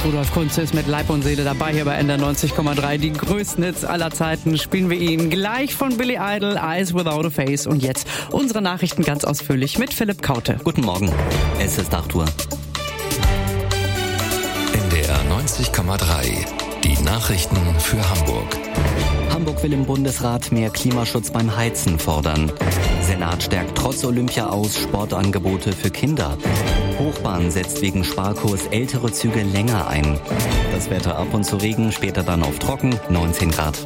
Rudolf Kunze ist mit Leib und Seele dabei hier bei NDR 90,3. Die größten Hits aller Zeiten spielen wir Ihnen gleich von Billy Idol, Eyes Without a Face. Und jetzt unsere Nachrichten ganz ausführlich mit Philipp Kaute. Guten Morgen, es ist 8 Uhr. NDR 90,3, die Nachrichten für Hamburg. Hamburg will im Bundesrat mehr Klimaschutz beim Heizen fordern. Senat stärkt trotz Olympia aus Sportangebote für Kinder. Hochbahn setzt wegen Sparkurs ältere Züge länger ein. Das Wetter ab und zu Regen, später dann auf trocken, 19 Grad.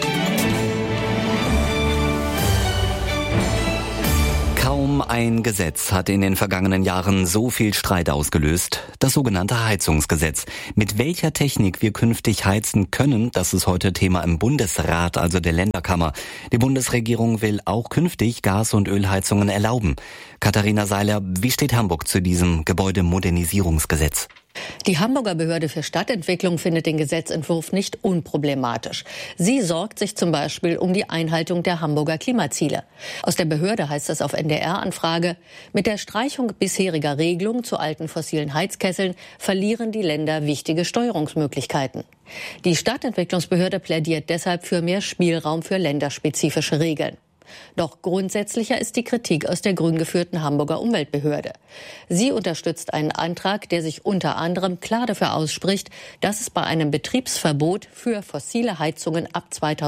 Kaum ein Gesetz hat in den vergangenen Jahren so viel Streit ausgelöst. Das sogenannte Heizungsgesetz. Mit welcher Technik wir künftig heizen können, das ist heute Thema im Bundesrat, also der Länderkammer. Die Bundesregierung will auch künftig Gas- und Ölheizungen erlauben. Katharina Seiler, wie steht Hamburg zu diesem Gebäudemodernisierungsgesetz? Die Hamburger Behörde für Stadtentwicklung findet den Gesetzentwurf nicht unproblematisch. Sie sorgt sich zum Beispiel um die Einhaltung der Hamburger Klimaziele. Aus der Behörde heißt es auf NDR-Anfrage, mit der Streichung bisheriger Regelungen zu alten fossilen Heizkesseln verlieren die Länder wichtige Steuerungsmöglichkeiten. Die Stadtentwicklungsbehörde plädiert deshalb für mehr Spielraum für länderspezifische Regeln. Doch grundsätzlicher ist die Kritik aus der grün geführten Hamburger Umweltbehörde. Sie unterstützt einen Antrag, der sich unter anderem klar dafür ausspricht, dass es bei einem Betriebsverbot für fossile Heizungen ab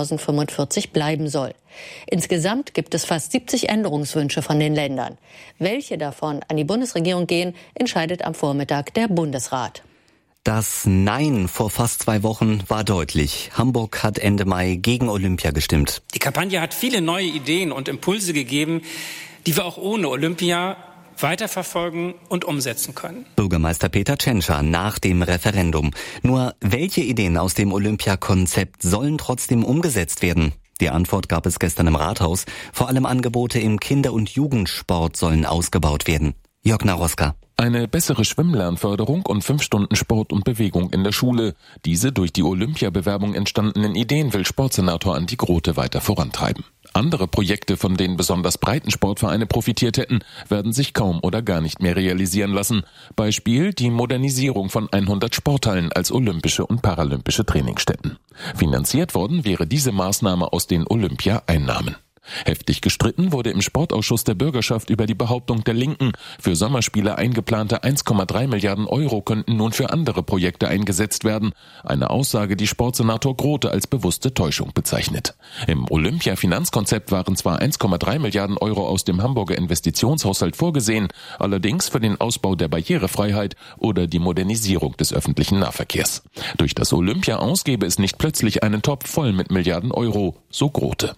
2045 bleiben soll. Insgesamt gibt es fast 70 Änderungswünsche von den Ländern. Welche davon an die Bundesregierung gehen, entscheidet am Vormittag der Bundesrat. Das Nein vor fast 2 Wochen war deutlich. Hamburg hat Ende Mai gegen Olympia gestimmt. Die Kampagne hat viele neue Ideen und Impulse gegeben, die wir auch ohne Olympia weiterverfolgen und umsetzen können. Bürgermeister Peter Tschentscher nach dem Referendum. Nur welche Ideen aus dem Olympia-Konzept sollen trotzdem umgesetzt werden? Die Antwort gab es gestern im Rathaus. Vor allem Angebote im Kinder- und Jugendsport sollen ausgebaut werden. Jörg Naroska. Eine bessere Schwimmlernförderung und 5 Stunden Sport und Bewegung in der Schule. Diese durch die Olympiabewerbung entstandenen Ideen will Sportsenator Andi Grote weiter vorantreiben. Andere Projekte, von denen besonders Breitensportvereine profitiert hätten, werden sich kaum oder gar nicht mehr realisieren lassen. Beispiel die Modernisierung von 100 Sporthallen als olympische und paralympische Trainingsstätten. Finanziert worden wäre diese Maßnahme aus den Olympia-Einnahmen. Heftig gestritten wurde im Sportausschuss der Bürgerschaft über die Behauptung der Linken, für Sommerspiele eingeplante 1,3 Milliarden Euro könnten nun für andere Projekte eingesetzt werden. Eine Aussage, die Sportsenator Grote als bewusste Täuschung bezeichnet. Im Olympia-Finanzkonzept waren zwar 1,3 Milliarden Euro aus dem Hamburger Investitionshaushalt vorgesehen, allerdings für den Ausbau der Barrierefreiheit oder die Modernisierung des öffentlichen Nahverkehrs. Durch das Olympia aus gäbe es nicht plötzlich einen Topf voll mit Milliarden Euro, so Grote.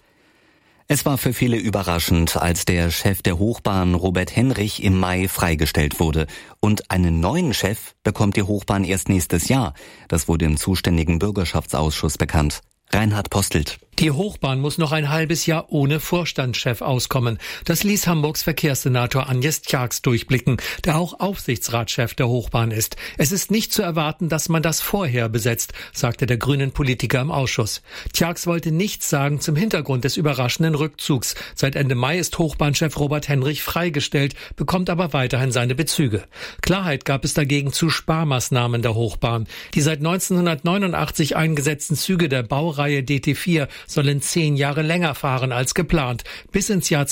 Es war für viele überraschend, als der Chef der Hochbahn Robert Henrich im Mai freigestellt wurde. Und einen neuen Chef bekommt die Hochbahn erst nächstes Jahr. Das wurde im zuständigen Bürgerschaftsausschuss bekannt. Reinhard Postelt. Die Hochbahn muss noch ein halbes Jahr ohne Vorstandschef auskommen. Das ließ Hamburgs Verkehrssenator Agnes Tjax durchblicken, der auch Aufsichtsratschef der Hochbahn ist. Es ist nicht zu erwarten, dass man das vorher besetzt, sagte der grünen Politiker im Ausschuss. Tjax wollte nichts sagen zum Hintergrund des überraschenden Rückzugs. Seit Ende Mai ist Hochbahnchef Robert Henrich freigestellt, bekommt aber weiterhin seine Bezüge. Klarheit gab es dagegen zu Sparmaßnahmen der Hochbahn. Die seit 1989 eingesetzten Züge der Baureihe DT4 sollen 10 Jahre länger fahren als geplant, bis ins Jahr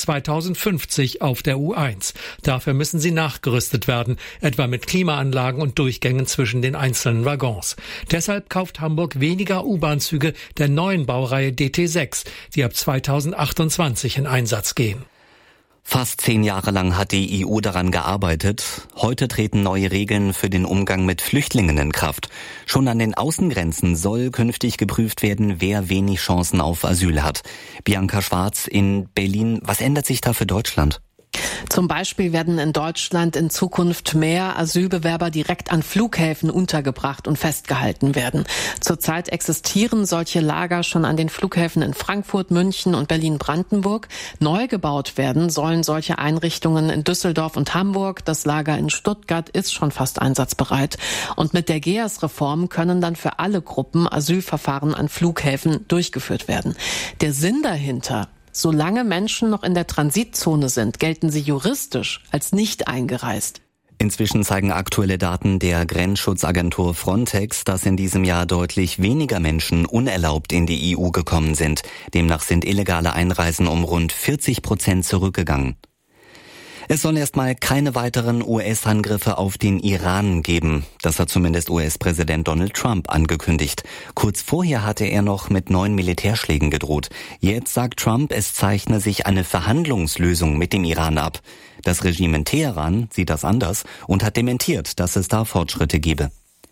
2050 auf der U1. Dafür müssen sie nachgerüstet werden, etwa mit Klimaanlagen und Durchgängen zwischen den einzelnen Waggons. Deshalb kauft Hamburg weniger U-Bahn-Züge der neuen Baureihe DT6, die ab 2028 in Einsatz gehen. Fast 10 Jahre lang hat die EU daran gearbeitet. Heute treten neue Regeln für den Umgang mit Flüchtlingen in Kraft. Schon an den Außengrenzen soll künftig geprüft werden, wer wenig Chancen auf Asyl hat. Bianca Schwarz in Berlin. Was ändert sich da für Deutschland? Zum Beispiel werden in Deutschland in Zukunft mehr Asylbewerber direkt an Flughäfen untergebracht und festgehalten werden. Zurzeit existieren solche Lager schon an den Flughäfen in Frankfurt, München und Berlin-Brandenburg. Neu gebaut werden sollen solche Einrichtungen in Düsseldorf und Hamburg. Das Lager in Stuttgart ist schon fast einsatzbereit. Und mit der GEAS-Reform können dann für alle Gruppen Asylverfahren an Flughäfen durchgeführt werden. Der Sinn dahinter: Solange Menschen noch in der Transitzone sind, gelten sie juristisch als nicht eingereist. Inzwischen zeigen aktuelle Daten der Grenzschutzagentur Frontex, dass in diesem Jahr deutlich weniger Menschen unerlaubt in die EU gekommen sind. Demnach sind illegale Einreisen um rund 40% zurückgegangen. Es soll erstmal keine weiteren US-Angriffe auf den Iran geben. Das hat zumindest US-Präsident Donald Trump angekündigt. Kurz vorher hatte er noch mit 9 Militärschlägen gedroht. Jetzt sagt Trump, es zeichne sich eine Verhandlungslösung mit dem Iran ab. Das Regime in Teheran sieht das anders und hat dementiert, dass es da Fortschritte gebe.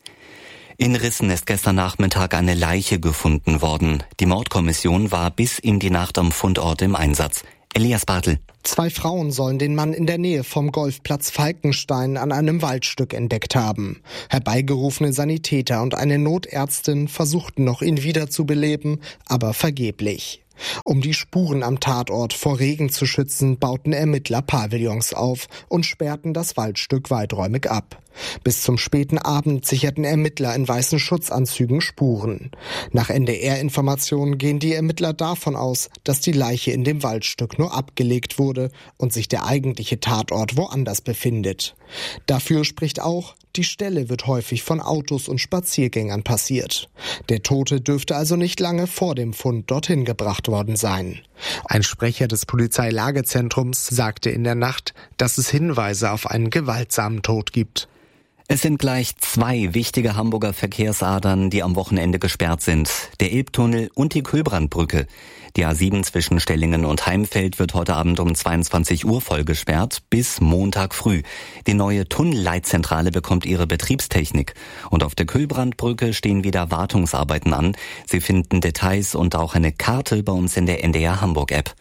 In Rissen ist gestern Nachmittag eine Leiche gefunden worden. Die Mordkommission war bis in die Nacht am Fundort im Einsatz. Elias Bartel. 2 Frauen sollen den Mann in der Nähe vom Golfplatz Falkenstein an einem Waldstück entdeckt haben. Herbeigerufene Sanitäter und eine Notärztin versuchten noch, ihn wiederzubeleben, aber vergeblich. Um die Spuren am Tatort vor Regen zu schützen, bauten Ermittler Pavillons auf und sperrten das Waldstück weiträumig ab. Bis zum späten Abend sicherten Ermittler in weißen Schutzanzügen Spuren. Nach NDR-Informationen gehen die Ermittler davon aus, dass die Leiche in dem Waldstück nur abgelegt wurde und sich der eigentliche Tatort woanders befindet. Dafür spricht auch, die Stelle wird häufig von Autos und Spaziergängern passiert. Der Tote dürfte also nicht lange vor dem Fund dorthin gebracht worden sein. Ein Sprecher des Polizeilagezentrums sagte in der Nacht, dass es Hinweise auf einen gewaltsamen Tod gibt. Es sind gleich 2 wichtige Hamburger Verkehrsadern, die am Wochenende gesperrt sind. Der Elbtunnel und die Kühlbrandbrücke. Die A7 zwischen Stellingen und Heimfeld wird heute Abend um 22 Uhr voll gesperrt bis Montag früh. Die neue Tunnelleitzentrale bekommt ihre Betriebstechnik. Und auf der Kühlbrandbrücke stehen wieder Wartungsarbeiten an. Sie finden Details und auch eine Karte bei uns in der NDR Hamburg App.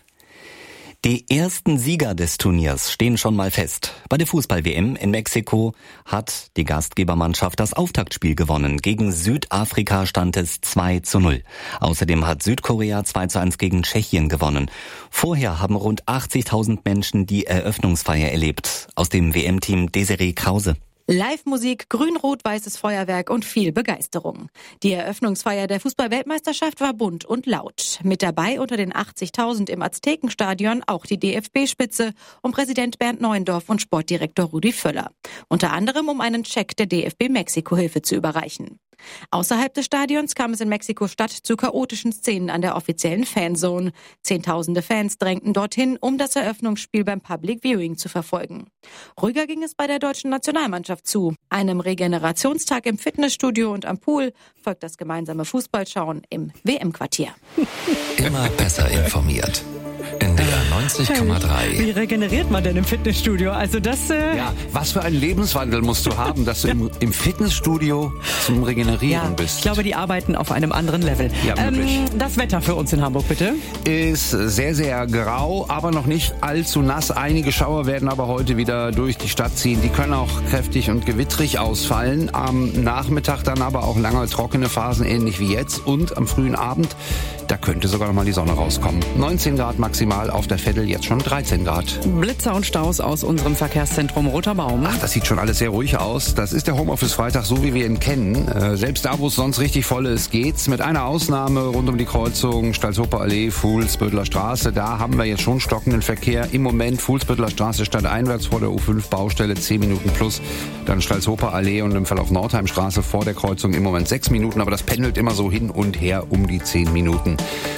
Die ersten Sieger des Turniers stehen schon mal fest. Bei der Fußball-WM in Mexiko hat die Gastgebermannschaft das Auftaktspiel gewonnen. Gegen Südafrika stand es 2:0. Außerdem hat Südkorea 2:1 gegen Tschechien gewonnen. Vorher haben rund 80.000 Menschen die Eröffnungsfeier erlebt. Aus dem WM-Team Desiree Krause. Live-Musik, grün-rot-weißes Feuerwerk und viel Begeisterung. Die Eröffnungsfeier der Fußball-Weltmeisterschaft war bunt und laut. Mit dabei unter den 80.000 im Aztekenstadion auch die DFB-Spitze um Präsident Bernd Neuendorf und Sportdirektor Rudi Völler. Unter anderem um einen Scheck der DFB-Mexiko-Hilfe zu überreichen. Außerhalb des Stadions kam es in Mexiko-Stadt zu chaotischen Szenen an der offiziellen Fanzone. Zehntausende Fans drängten dorthin, um das Eröffnungsspiel beim Public Viewing zu verfolgen. Ruhiger ging es bei der deutschen Nationalmannschaft zu. Einem Regenerationstag im Fitnessstudio und am Pool folgt das gemeinsame Fußballschauen im WM-Quartier. Immer besser informiert. NDR 90,3. Wie regeneriert man denn im Fitnessstudio? Also das... Ja, was für einen Lebenswandel musst du haben, dass du im Fitnessstudio zum Regenerieren bist? Ich glaube, die arbeiten auf einem anderen Level. Ja, möglich. Das Wetter für uns in Hamburg, bitte. Ist sehr, sehr grau, aber noch nicht allzu nass. Einige Schauer werden aber heute wieder durch die Stadt ziehen. Die können auch kräftig und gewittrig ausfallen. Am Nachmittag dann aber auch lange trockene Phasen, ähnlich wie jetzt. Und am frühen Abend, da könnte sogar noch mal die Sonne rauskommen. 19 Grad maximal, auf der Veddel jetzt schon 13 Grad. Blitzer und Staus aus unserem Verkehrszentrum Roter Baum. Ach, das sieht schon alles sehr ruhig aus. Das ist der Homeoffice-Freitag, so wie wir ihn kennen. Selbst da, wo es sonst richtig voll ist, geht's. Mit einer Ausnahme rund um die Kreuzung Stalzhofer Allee, Fuhlsbütteler Straße. Da haben wir jetzt schon stockenden Verkehr. Im Moment Fuhlsbütteler Straße stadteinwärts vor der U5 Baustelle 10 Minuten plus. Dann Stalzhofer Allee und im Verlauf Nordheimstraße vor der Kreuzung im Moment 6 Minuten. Aber das pendelt immer so hin und her um die 10 Minuten.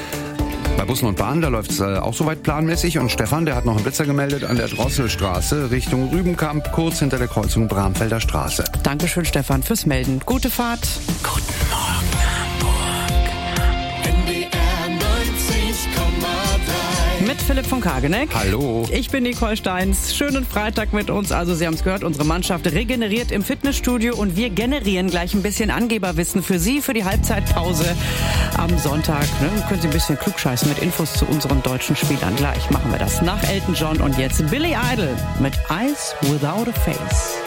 Bei Bussen und Bahnen, da läuft es auch soweit planmäßig. Und Stefan, der hat noch einen Blitzer gemeldet an der Drosselstraße Richtung Rübenkamp, kurz hinter der Kreuzung Bramfelder Straße. Dankeschön, Stefan, fürs Melden. Gute Fahrt. Guten Morgen, Hamburg. NDR 90,3. Mit Philipp von Kageneck. Hallo. Ich bin Nicole Steins. Schönen Freitag mit uns. Also Sie haben es gehört, unsere Mannschaft regeneriert im Fitnessstudio und wir generieren gleich ein bisschen Angeberwissen für Sie für die Halbzeitpause am Sonntag. Können Sie ein bisschen klugscheißen mit Infos zu unseren deutschen Spielern. Gleich machen wir das nach Elton John und jetzt Billy Idol mit Eyes Without a Face.